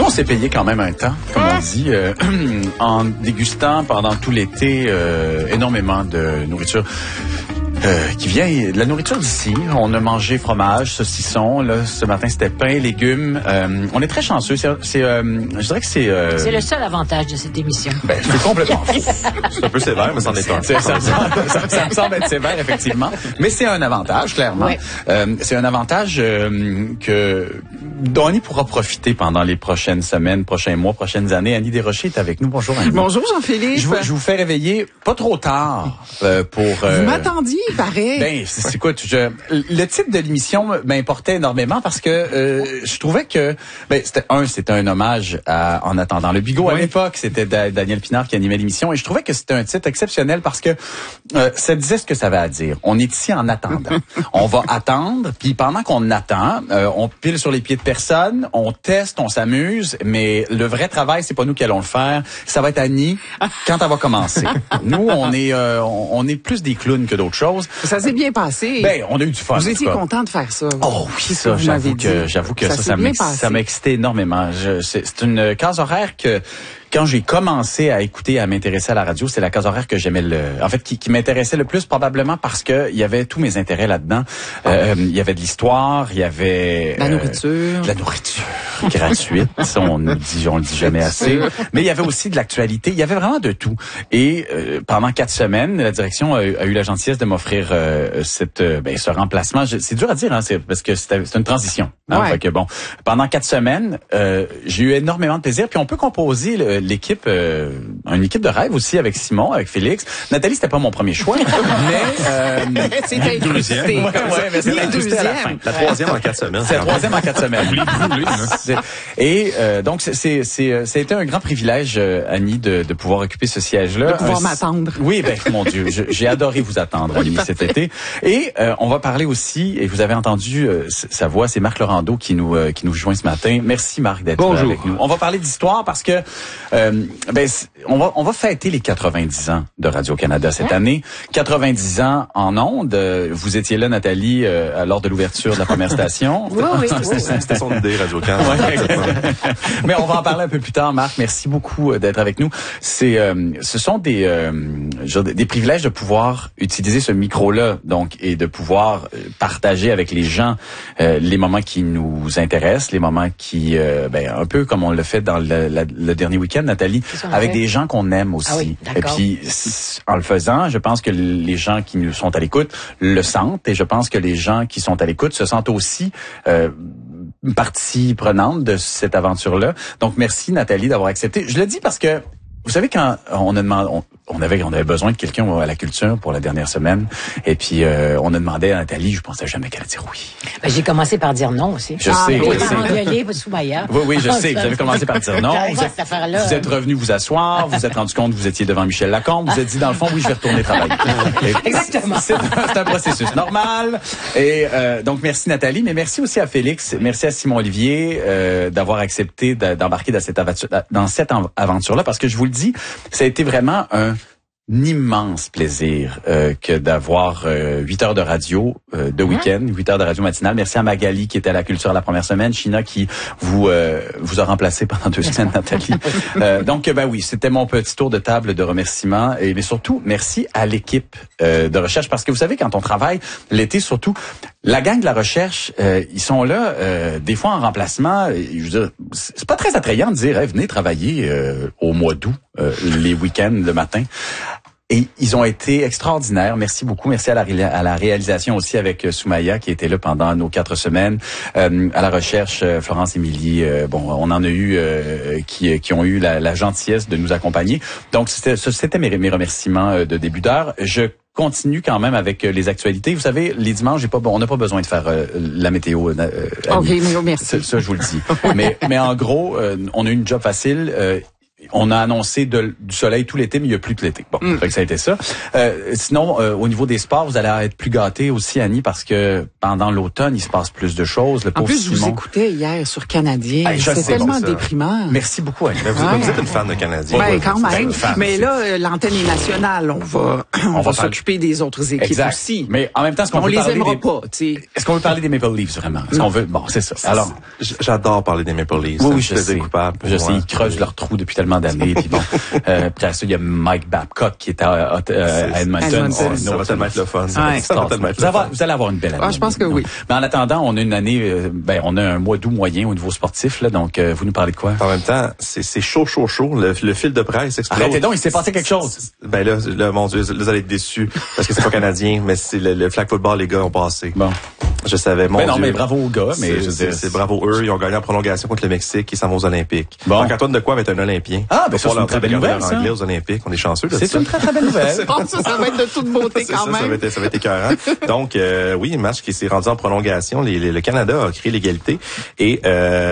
On s'est payé quand même un temps, comme on dit, en dégustant pendant tout l'été énormément de nourriture. Qui vient de la nourriture d'ici. On a mangé fromage, saucisson. Là, ce matin, c'était pain, légumes. On est très chanceux. Je dirais que c'est... C'est le seul avantage de cette émission. Ben, c'est complètement fou. C'est un peu sévère, mais c'en est un. Ça me semble être sévère, effectivement. Mais c'est un avantage, clairement. Oui. C'est un avantage dont Annie pourra profiter pendant les prochaines semaines, prochains mois, prochaines années. Annie Desrochers est avec nous. Bonjour, Annie. Bonjour, Jean-Philippe. Je vous fais réveiller pas trop tard pour... Vous m'attendiez, pareil. Ben, écoute, le titre de l'émission m'importait énormément parce que je trouvais que c'était un hommage à En attendant le bigot. Oui. À l'époque, c'était Daniel Pinard qui animait l'émission et je trouvais que c'était un titre exceptionnel parce que ça disait ce que ça avait à dire. On est ici en attendant. On va attendre, puis pendant qu'on attend, on pile sur les pieds de personne, on teste, on s'amuse, mais le vrai travail, c'est pas nous qui allons le faire. Ça va être Annie quand elle va commencer. Nous, on est plus des clowns que d'autres choses. Ça s'est bien passé. Ben, on a eu du fun. Vous étiez content de faire ça. Oh oui, ça, j'avoue que ça m'a excité énormément. C'est une case horaire que, quand j'ai commencé à écouter, à m'intéresser à la radio, c'est la case horaire que j'aimais qui m'intéressait le plus, probablement parce que il y avait tous mes intérêts là-dedans. Il y avait de l'histoire, il y avait... La nourriture. De la nourriture gratuite. Ça, on le dit jamais assez. Mais il y avait aussi de l'actualité. Il y avait vraiment de tout. Et pendant 4 semaines, la direction a eu la gentillesse de m'offrir ce remplacement. C'est dur à dire, hein, parce que c'est une transition. Hein, ouais. Fait que bon, pendant 4 semaines, j'ai eu énormément de plaisir. Puis on peut composer l'équipe, une équipe de rêve aussi avec Simon, avec Félix. Nathalie, c'était pas mon premier choix, mais c'était le deuxième. Mais c'est la à la fin. La troisième en 4 semaines. C'est la troisième en 4 semaines. Et donc ça a été un grand privilège, Annie, de pouvoir occuper ce siège-là. De pouvoir m'attendre. Oui, mon Dieu, j'ai adoré vous attendre, Annie, cet été. Et on va parler aussi, et vous avez entendu sa voix, c'est Marc Laurando qui nous joint ce matin. Merci Marc d'être avec nous. On va parler d'histoire parce que on va fêter les 90 ans de Radio-Canada cette année. 90 ans en ondes. Vous étiez là, Nathalie, lors de l'ouverture de la première station. Oui. C'était son idée, Radio-Canada. Mais on va en parler un peu plus tard, Marc. Merci beaucoup d'être avec nous. Ce sont des privilèges de pouvoir utiliser ce micro-là, donc, et de pouvoir partager avec les gens les moments qui nous intéressent, les moments qui, un peu comme on l'a fait dans le dernier week-end, Nathalie, avec des gens qu'on aime aussi. Ah oui, et puis, en le faisant, je pense que les gens qui nous sont à l'écoute le sentent, et je pense que les gens qui sont à l'écoute se sentent aussi partie prenante de cette aventure-là. Donc, merci Nathalie d'avoir accepté. Je le dis parce que, vous savez, quand on a demandé, on avait besoin de quelqu'un à la culture pour la dernière semaine, et puis on a demandé à Nathalie, je pensais jamais qu'elle allait dire oui. Ben, j'ai commencé par dire non aussi. Je sais. Oui, je sais. Vous avez commencé par dire non. Vous êtes revenu vous asseoir, vous êtes rendu compte que vous étiez devant Michel Lacombe, vous vous êtes dit dans le fond, oui, je vais retourner travailler. Exactement. C'est un processus normal. Et donc merci Nathalie, mais merci aussi à Félix, merci à Simon Olivier d'avoir accepté d'embarquer dans cette aventure-là, parce que je vous le dis, ça a été vraiment un immense plaisir que d'avoir 8 heures de radio de week-end, 8 heures de radio matinale. Merci à Magali qui était à la culture la première semaine, China qui vous a remplacé pendant 2 semaines, Nathalie. Donc oui, c'était mon petit tour de table de remerciements, mais surtout merci à l'équipe de recherche, parce que vous savez, quand on travaille l'été, surtout la gang de la recherche, ils sont là des fois en remplacement. Je veux dire, c'est pas très attrayant de dire hey, venez travailler au mois d'août les week-ends le matin. Et ils ont été extraordinaires. Merci beaucoup. Merci à la réalisation aussi avec Soumaya qui était là pendant nos 4 semaines. À la recherche, Florence Émilie. On en a eu qui ont eu la gentillesse de nous accompagner. Donc c'était mes remerciements de début d'heure. Je continue quand même avec les actualités. Vous savez, les dimanches, on n'a pas besoin de faire la météo. OK, merci. Ça, je vous le dis. mais en gros, on a eu une job facile. on a annoncé du soleil tout l'été, mais il n'y a plus de l'été. Bon, fait que ça a été ça. Sinon, au niveau des sports, vous allez être plus gâtés aussi, Annie, parce que pendant l'automne, il se passe plus de choses. En plus, je vous écoutais hier sur Canadien. C'est tellement déprimant. Merci beaucoup, Annie. Vous êtes une fan de Canadien. Ben, quand même. Mais là, l'antenne est nationale. On va s'occuper des autres équipes aussi. Mais en même temps, on les aimera pas, tu sais. Est-ce qu'on veut parler des Maple Leafs, vraiment? Est-ce qu'on veut? Bon, c'est ça. Alors. J'adore parler des Maple Leafs. Oui, je sais. Je sais, ils creusent leur trou depuis tellement d'années. Puis bon, après ça, il y a Mike Babcock qui est à Edmonton. Ça va tellement être le fun. Vous allez avoir une belle année. Je pense que oui. Mais en attendant, on a une année, on a un mois d'août moyen au niveau sportif, là. Donc, vous nous parlez de quoi? En même temps, c'est chaud. Le fil de presse explose. Arrêtez donc, il s'est passé quelque chose. Ben là, mon Dieu, là, vous allez être déçus parce que c'est pas canadien, mais c'est le flag football, les gars ont passé. Bon. Je savais, mon Dieu. Non, mais bravo aux gars, mais c'est bravo eux. Ils ont gagné en prolongation contre le Mexique. Ils s'en vont aux Olympiques. Bon. Donc, Antoine Decoy va être un Olympien. Ah, ben ça, c'est une très belle nouvelle, ça. Anglais aux Olympiques. On est chanceux, là. C'est une très, très belle nouvelle. Ça va être de toute beauté quand même. Ça va être écœurant. Donc, oui, un match qui s'est rendu en prolongation. Le Canada a créé l'égalité et,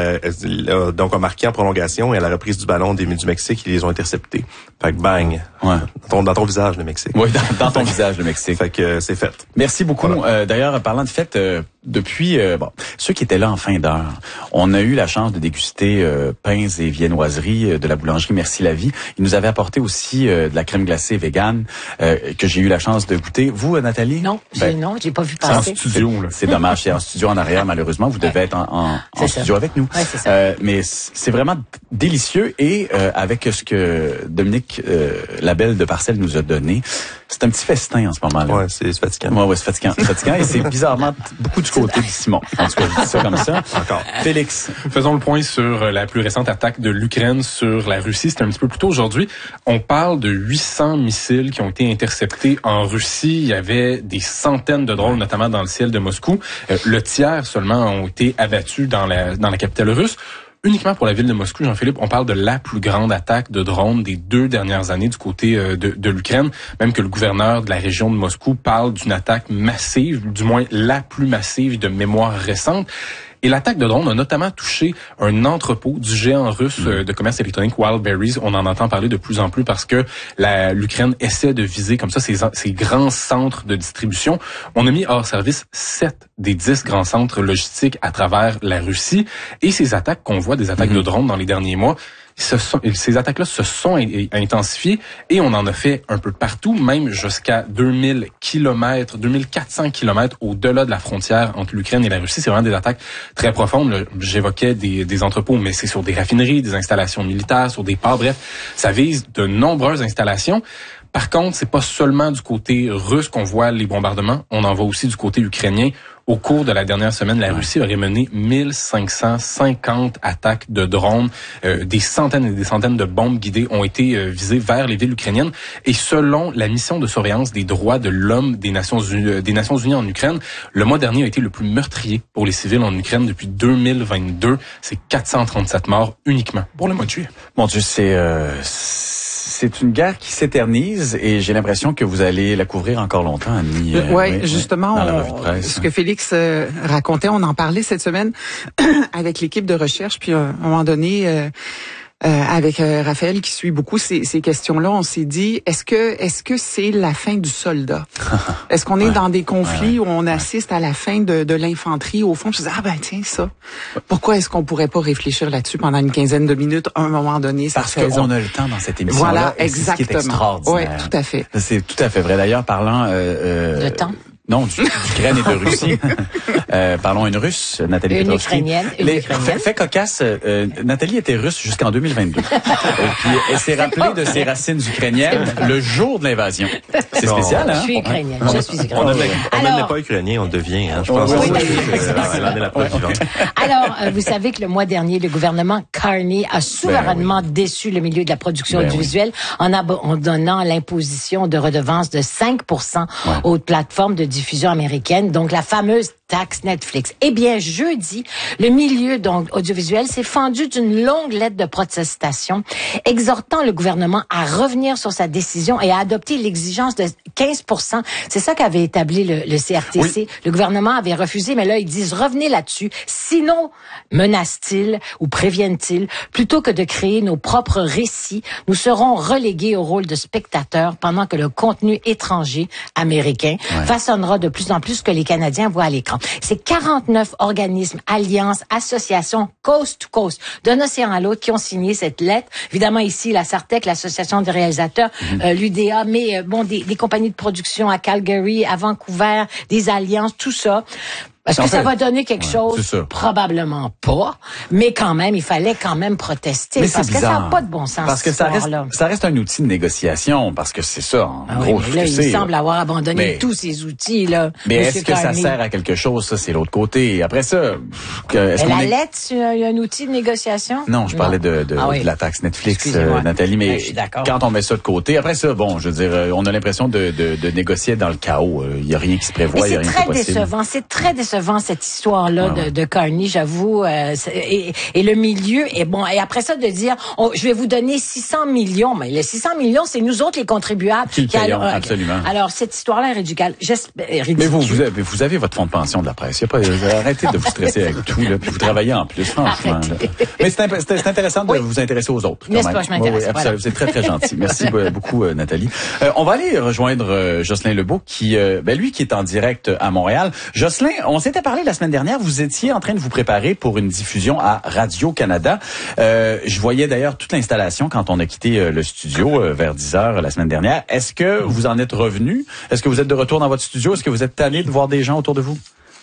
donc, a marqué en prolongation et à la reprise du ballon du Mexique, ils les ont interceptés. Fait que bang. Ouais. Dans ton visage, le Mexique. Oui, dans ton visage, le Mexique. Fait que c'est fait. Merci beaucoup. Voilà. D'ailleurs, parlant de fête, depuis ceux qui étaient là en fin d'heure, on a eu la chance de déguster pains et viennoiseries de la boulangerie Merci la Vie. Ils nous avaient apporté aussi de la crème glacée végane que j'ai eu la chance de goûter. Vous, Nathalie? Non, j'ai pas vu C'est passer. en studio, là. C'est dommage, c'est en studio en arrière, malheureusement. Vous devez être en studio avec nous. Ouais, c'est ça. Mais c'est vraiment délicieux et avec ce que Dominique Labelle de Parcelles nous a donné, c'est un petit festin en ce moment-là. Ouais, c'est fatigant. Ouais, c'est fatigant. Et c'est bizarrement beaucoup du côté de Simon. En tout cas, je dis ça comme ça. Encore. Félix. Faisons le point sur la plus récente attaque de l'Ukraine sur la Russie. C'était un petit peu plus tôt aujourd'hui. On parle de 800 missiles qui ont été interceptés en Russie. Il y avait des centaines de drones, notamment dans le ciel de Moscou. Le tiers seulement ont été abattus dans la capitale russe. Uniquement pour la ville de Moscou, Jean-Philippe, on parle de la plus grande attaque de drones des 2 dernières années du côté de l'Ukraine. Même que le gouverneur de la région de Moscou parle d'une attaque massive, du moins la plus massive de mémoire récente. Et l'attaque de drone a notamment touché un entrepôt du géant russe de commerce électronique Wildberries. On en entend parler de plus en plus parce que l'Ukraine essaie de viser comme ça ces grands centres de distribution. On a mis hors service 7 des 10 grands centres logistiques à travers la Russie. Et ces attaques qu'on voit, des attaques de drones dans les derniers mois, ces attaques-là se sont intensifiées et on en a fait un peu partout, même jusqu'à 2000 km, 2400 km au-delà de la frontière entre l'Ukraine et la Russie. C'est vraiment des attaques très profondes. J'évoquais des entrepôts, mais c'est sur des raffineries, des installations militaires, sur des ports. Bref, ça vise de nombreuses installations. Par contre, c'est pas seulement du côté russe qu'on voit les bombardements. On en voit aussi du côté ukrainien. Au cours de la dernière semaine, la Russie aurait mené 1550 attaques de drones. Des centaines et des centaines de bombes guidées ont été visées vers les villes ukrainiennes. Et selon la mission de surveillance des droits de l'homme des Nations Unies en Ukraine, le mois dernier a été le plus meurtrier pour les civils en Ukraine depuis 2022. C'est 437 morts uniquement pour le mois de juillet. Mon Dieu, c'est une guerre qui s'éternise et j'ai l'impression que vous allez la couvrir encore longtemps, Annie. Oui, justement, dans la revue de presse. Ce que Félix racontait, on en parlait cette semaine avec l'équipe de recherche, puis à un moment donné, avec Raphaël qui suit beaucoup ces questions-là, on s'est dit, est-ce que c'est la fin du soldat? Est-ce qu'on est dans des conflits où on assiste à la fin de l'infanterie? Au fond, je me disais, tiens, ça. Pourquoi est-ce qu'on pourrait pas réfléchir là-dessus pendant une quinzaine de minutes, à un moment donné, Parce qu'on a le temps dans cette émission-là. Voilà, exactement. C'est ce qui est extraordinaire. Oui, tout à fait. C'est tout à fait vrai. D'ailleurs, parlant... Le temps. Non, d'Ukraine et de Russie. Parlons une Russe, Nathalie Petrovski. Une Ukrainienne. Fait cocasse, Nathalie était russe jusqu'en 2022. Puis elle s'est rappelée de ses racines ukrainiennes le jour de l'invasion. C'est spécial, hein? Je suis ukrainienne. Je suis ukrainienne. On n'est pas ukrainien, on devient. Je pense que la preuve vivante. Alors, vous savez que le mois dernier, le gouvernement Carney a souverainement déçu le milieu de la production audiovisuelle en donnant l'imposition de redevance de 5% aux plateformes de diffusion américaines. Donc, la fameuse taxe Netflix. Eh bien, jeudi, le milieu donc audiovisuel s'est fendu d'une longue lettre de protestation exhortant le gouvernement à revenir sur sa décision et à adopter l'exigence de 15%. C'est ça qu'avait établi le CRTC. Oui. Le gouvernement avait refusé, mais là, ils disent revenez là-dessus. Sinon, menacent-ils ou préviennent-ils, plutôt que de créer nos propres récits, nous serons relégués au rôle de spectateurs pendant que le contenu étranger américain façonnera de plus en plus ce que les Canadiens voient à l'écran. C'est 49 organismes, alliances, associations, coast to coast, d'un océan à l'autre, qui ont signé cette lettre. Évidemment, ici, la SARTEC, l'Association des réalisateurs, l'UDA, mais des compagnies de production à Calgary, à Vancouver, des alliances, tout ça. Est-ce que ça va donner quelque chose? Probablement pas. Mais quand même, il fallait quand même protester. Mais parce que ça n'a pas de bon sens. Parce que ça reste un outil de négociation. Parce que c'est ça, en gros. Mais là, il semble avoir abandonné tous ces outils-là. Mais est-ce que ça sert à quelque chose? Ça, c'est l'autre côté. Après ça, la lettre, c'est un outil de négociation? Non, je parlais de la taxe Netflix, Nathalie. Mais quand on met ça de côté, après ça, bon, je veux dire, on a l'impression de négocier dans le chaos. Il n'y a rien qui se prévoit, il n'y a rien qui est possible. C'est très décevant, cette histoire-là de Carney, j'avoue, et le milieu est bon. Et après ça, de dire, je vais vous donner 600 millions, mais les 600 millions, c'est nous autres les contribuables qui le payons, absolument. Alors cette histoire-là est ridicule. Mais vous avez votre fonds de pension de la presse. Arrêtez de vous stresser avec tout, là, puis vous travaillez en plus, franchement. Mais c'est intéressant de vous intéresser aux autres. N'est-ce pas, je m'intéresse. Voilà. C'est très très gentil. Merci beaucoup, Nathalie. On va aller rejoindre Jocelyn Lebeau, lui qui est en direct à Montréal. Jocelyn, on s'était parlé la semaine dernière, vous étiez en train de vous préparer pour une diffusion à Radio-Canada. Je voyais d'ailleurs toute l'installation quand on a quitté le studio vers 10h la semaine dernière. Est-ce que vous en êtes revenu? Est-ce que vous êtes de retour dans votre studio? Est-ce que vous êtes tanné de voir des gens autour de vous?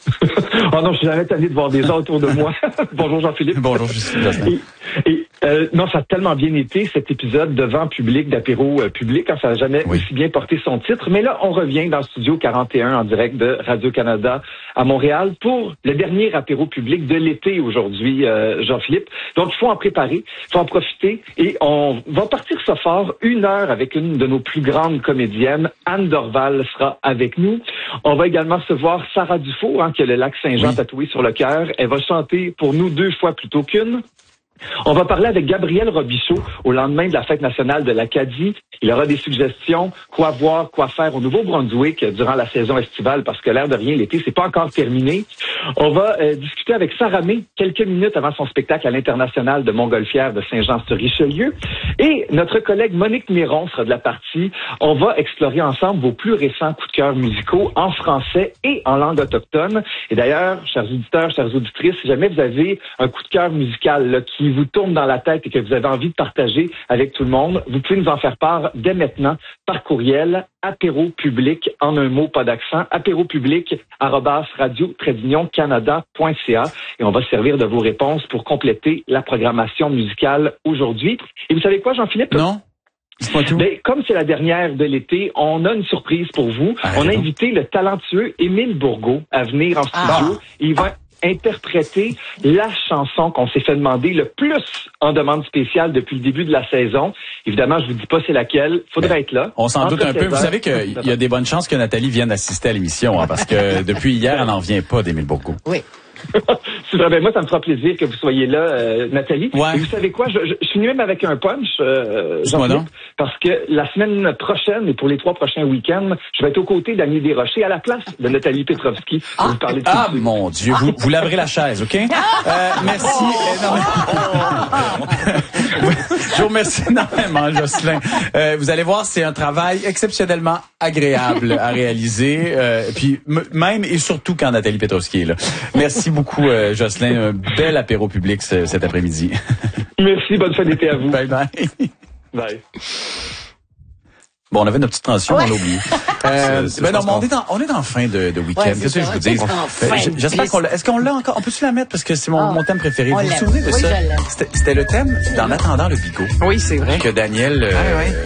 Oh non, je suis jamais tanné de voir des gens autour de moi. Bonjour Jean-Philippe. Bonjour Jocelyn. Non, ça a tellement bien été cet épisode devant public d'apéro public, ça n'a jamais aussi bien porté son titre. Mais là, on revient dans le studio 41 en direct de Radio-Canada à Montréal pour le dernier apéro public de l'été aujourd'hui, Jean-Philippe. Donc, il faut en préparer, il faut en profiter et on va partir ça fort 1 heure avec une de nos plus grandes comédiennes. Anne Dorval sera avec nous. On va également recevoir Sarah Dufour, qui a le lac Saint-Jean tatoué sur le cœur. Elle va chanter pour nous 2 fois plutôt qu'une. On va parler avec Gabriel Robichaud au lendemain de la fête nationale de l'Acadie. Il aura des suggestions, quoi voir, quoi faire au Nouveau-Brunswick durant la saison estivale, parce que l'air de rien, l'été, c'est pas encore terminé. On va discuter avec Sarah May quelques minutes avant son spectacle à l'International de Montgolfière de Saint-Jean-sur-Richelieu. Et notre collègue Monique Miron sera de la partie. On va explorer ensemble vos plus récents coups de cœur musicaux en français et en langue autochtone. Et d'ailleurs, chers auditeurs, chères auditrices, si jamais vous avez un coup de cœur musical là, qui vous tourne dans la tête et que vous avez envie de partager avec tout le monde, vous pouvez nous en faire part dès maintenant par courriel apéropublic, en un mot, pas d'accent, apéropublic@radio-canada.ca et on va se servir de vos réponses pour compléter la programmation musicale aujourd'hui. Et vous savez quoi, Jean-Philippe? Non. Mais comme c'est la dernière de l'été, on a une surprise pour vous. On a invité le talentueux Émile Bourgault à venir en studio. Il va interpréter la chanson qu'on s'est fait demander le plus en demande spéciale depuis le début de la saison. Évidemment, je vous dis pas c'est laquelle. Faudrait être là. On s'en doute un peu. Vous savez qu'il y a des bonnes chances que Nathalie vienne assister à l'émission, parce que depuis hier, elle n'en vient pas d'Émile Bourgault. Oui. C'est vrai, moi, ça me fera plaisir que vous soyez là, Nathalie. Ouais. Et vous savez quoi? Je suis venu même avec un punch, Jean-Philippe, parce que la semaine prochaine et pour les 3 prochains week-ends, je vais être aux côtés d'Annie Desrochers à la place de Nathalie Petrovski. Vous parler de mon Dieu, vous laverez la chaise, OK? Merci énormément. Je vous remercie énormément, Jocelyn. Vous allez voir, c'est un travail exceptionnellement agréable à réaliser, puis même et surtout quand Nathalie Petrovski est là. Merci beaucoup, Jocelyn. Un bel apéro public cet après-midi. Merci, bonne fin d'été à vous. Bye bye. Bye. Bon, on avait notre petite transition, on l'a oublié. On est en fin de week-end. Qu'est-ce que je vous dis? J'espère qu'on l'a. Est-ce qu'on l'a encore? On peut-tu la mettre? Parce que c'est mon thème préféré. Vous vous souvenez de ça? C'était le thème d'En attendant le bigot. Oui, c'est vrai. Que Daniel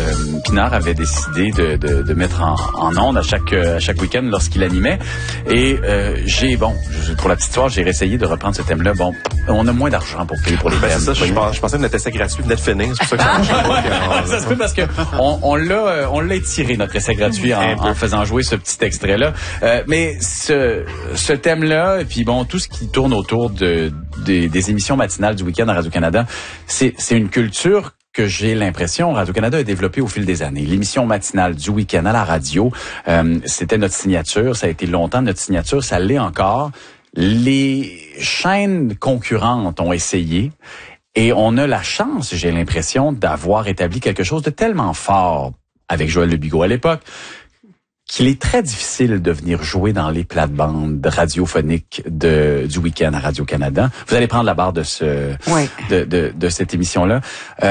Pinard avait décidé de mettre en ondes à chaque week-end lorsqu'il animait. Et pour la petite histoire, j'ai réessayé de reprendre ce thème-là. Bon, on a moins d'argent pour payer pour les thèmes. C'est ça, je pensais que notre essai gratuit venait de finir. C'est pour ça que ça marche pas. Ça se peut parce que on l'a étiré, notre essai gratuit, en faisant jouer ce petit extrait-là. Mais ce thème-là, et puis bon, tout ce qui tourne autour des émissions matinales du week-end à Radio-Canada, c'est une culture que j'ai l'impression Radio-Canada a développé au fil des années. L'émission matinale du week-end à la radio, c'était notre signature, ça a été longtemps notre signature, ça l'est encore. Les chaînes concurrentes ont essayé et on a la chance, j'ai l'impression, d'avoir établi quelque chose de tellement fort avec Joël Lebigot à l'époque, qu'il est très difficile de venir jouer dans les plates-bandes radiophoniques du week-end à Radio-Canada. Vous allez prendre la barre de de cette émission-là.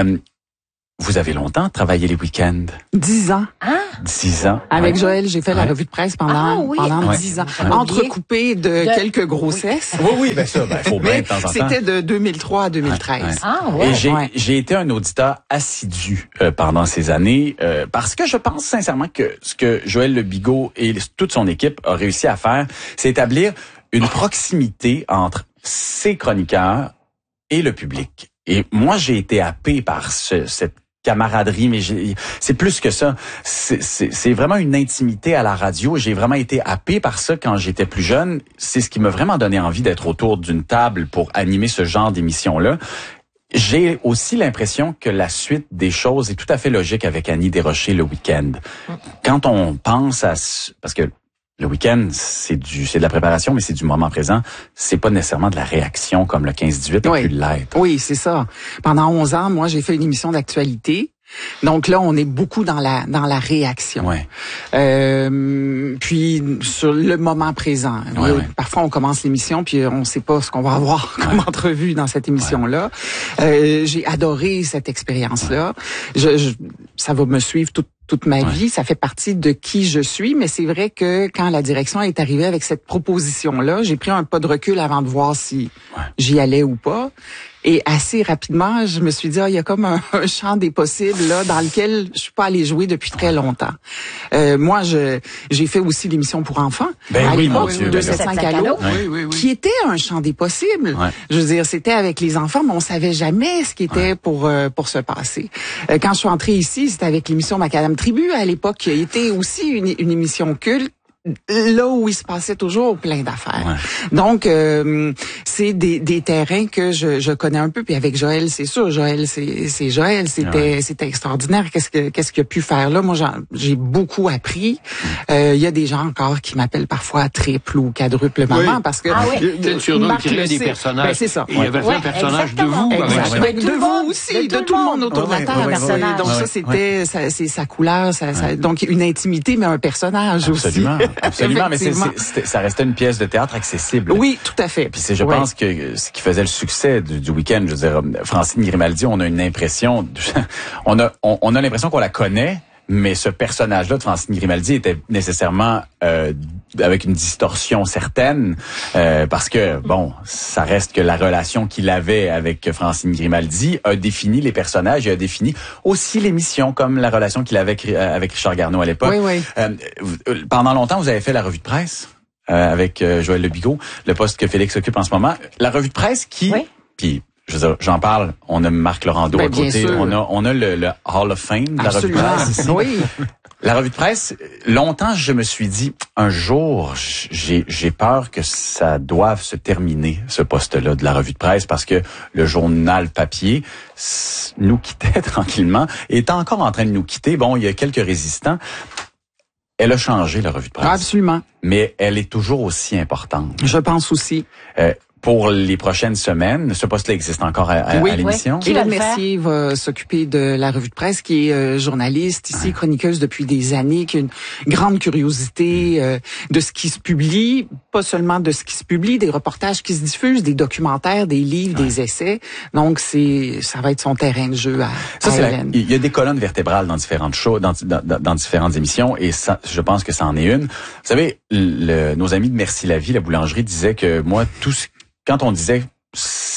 Vous avez longtemps travaillé les week-ends? 10 ans. Ah. 10 ans. Avec Joël, j'ai fait la revue de presse pendant 10 ans. Entrecoupé de quelques grossesses. Oui, faut bien de temps en temps. C'était de 2003 à 2013. Et j'ai été un auditeur assidu pendant ces années parce que je pense sincèrement que ce que Joël Lebigot et toute son équipe a réussi à faire, c'est établir une proximité entre ses chroniqueurs et le public. Et moi, j'ai été happé par cette camaraderie, mais c'est plus que ça. C'est vraiment une intimité à la radio. J'ai vraiment été happé par ça quand j'étais plus jeune. C'est ce qui m'a vraiment donné envie d'être autour d'une table pour animer ce genre d'émission-là. J'ai aussi l'impression que la suite des choses est tout à fait logique avec Annie Desrochers le week-end. Quand on pense parce que le week-end, c'est de la préparation, mais c'est du moment présent. C'est pas nécessairement de la réaction comme le 15-18 a pu l'être. Oui, c'est ça. Pendant 11 ans, moi, j'ai fait une émission d'actualité. Donc là, on est beaucoup dans la réaction. Ouais. Puis sur le moment présent. Parfois, on commence l'émission puis on sait pas ce qu'on va avoir comme entrevue dans cette émission-là. J'ai adoré cette expérience-là. Ça va me suivre toute ma vie, ça fait partie de qui je suis, mais c'est vrai que quand la direction est arrivée avec cette proposition-là, j'ai pris un pas de recul avant de voir si j'y allais ou pas. Et assez rapidement, je me suis dit, il y a comme un champ des possibles là dans lequel je suis pas allée jouer depuis très longtemps. Moi, j'ai fait aussi l'émission pour enfants à l'époque de 700 Calo, qui était un champ des possibles. Je veux dire, c'était avec les enfants, mais on savait jamais ce qui était pour se passer. Quand je suis entrée ici, c'était avec l'émission Macadam Tribu à l'époque, qui a été aussi une émission culte. Là où il se passait toujours plein d'affaires. Donc, c'est des terrains que je connais un peu. Puis avec Joël, c'est sûr, Joël, c'est Joël. C'était extraordinaire. Qu'est-ce qu'il a pu faire là? Moi, j'ai beaucoup appris. Il y a des gens encore qui m'appellent parfois triple ou quadruple maman parce que c'est surnom tiré des personnages. C'est ça. Il y avait fait un personnage de vous. Avec de vous aussi, de tout le monde autour de la table. Donc ça, c'était c'est sa couleur, donc une intimité, mais un personnage aussi. Absolument, mais ça restait une pièce de théâtre accessible. Oui, tout à fait. Puis je pense que ce qui faisait le succès du week-end, je veux dire, Francine Grimaldi, on a une impression, on a l'impression qu'on la connaît, mais ce personnage-là de Francine Grimaldi était nécessairement avec une distorsion certaine, parce que, bon, ça reste que la relation qu'il avait avec Francine Grimaldi a défini les personnages et a défini aussi l'émission, comme la relation qu'il avait avec Richard Garneau à l'époque. Pendant longtemps, vous avez fait la revue de presse avec Joël Lebigot, le poste que Félix occupe en ce moment. La revue de presse qui... Puis, je veux dire, j'en parle, on a Marc Laurando à côté, on a le Hall of Fame de la revue de presse ici. Oui. La revue de presse, longtemps, je me suis dit, un jour, j'ai peur que ça doive se terminer, ce poste-là de la revue de presse, parce que le journal papier nous quittait tranquillement, et est encore en train de nous quitter. Bon, il y a quelques résistants. Elle a changé, la revue de presse. Absolument. Mais elle est toujours aussi importante. Je pense aussi. Pour les prochaines semaines, ce poste-là existe encore à l'émission. Hélène Mercier va s'occuper de la revue de presse, qui est journaliste ici, chroniqueuse depuis des années, qui a une grande curiosité de ce qui se publie, pas seulement de ce qui se publie, des reportages qui se diffusent, des documentaires, des livres, des essais. Donc ça va être son terrain de jeu à Hélène. Il y a des colonnes vertébrales dans différentes shows, dans différentes émissions, et ça, je pense que ça en est une. Vous savez, nos amis de Merci la Vie, la boulangerie, disaient que moi, quand on disait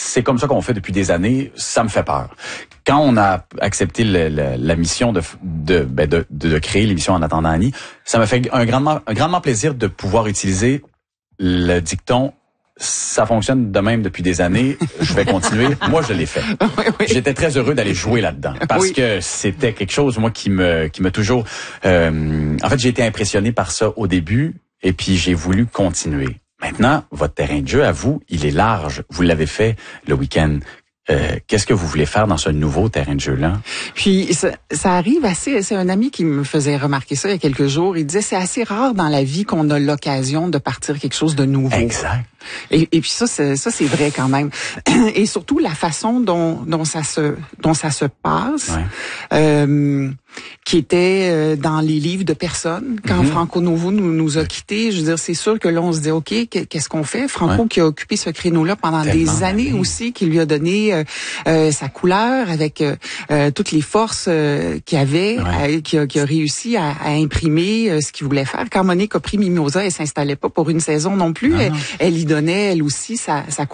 c'est comme ça qu'on fait depuis des années, ça me fait peur. Quand on a accepté la mission de créer l'émission En attendant Annie, ça m'a fait un grandement plaisir de pouvoir utiliser le dicton ça fonctionne de même depuis des années, je vais continuer. Moi, je l'ai fait. Oui. J'étais très heureux d'aller jouer là-dedans parce que c'était quelque chose, moi, qui m'a toujours... en fait, j'ai été impressionné par ça au début et puis j'ai voulu continuer. Maintenant, votre terrain de jeu, à vous, il est large. Vous l'avez fait le week-end. Qu'est-ce que vous voulez faire dans ce nouveau terrain de jeu-là? Puis, ça arrive assez... C'est un ami qui me faisait remarquer ça il y a quelques jours. Il disait, c'est assez rare dans la vie qu'on a l'occasion de partir quelque chose de nouveau. Exact. Et puis ça c'est vrai quand même. Et surtout la façon dont ça se passe, qui était dans les livres de personnes quand Franco Novo nous a quittés. Je veux dire, c'est sûr que là on se dit ok, qu'est-ce qu'on fait? Franco qui a occupé ce créneau-là pendant des années aussi, qui lui a donné sa couleur avec toutes les forces qu'il avait, qui a réussi à imprimer ce qu'il voulait faire. Quand Monique a pris Mimosa, elle s'installait pas pour une saison non plus. Elle y donnait elle aussi sa